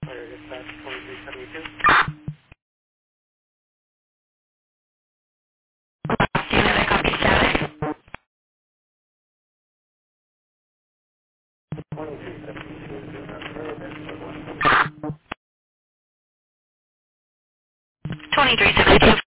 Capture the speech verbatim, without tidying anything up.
Fire dispatch twenty-three seventy-two. Unit, copy status. twenty-three seventy-two, do not know, that's one. twenty-three seventy-two.